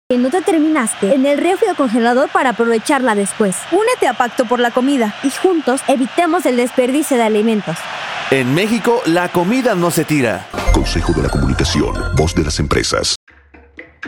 que no te terminaste en el refri o congelador para aprovecharla después. Únete a Pacto por la Comida y juntos evitemos el desperdicio de alimentos. En México, la comida no se tira. Consejo de la Comunicación, voz de las empresas.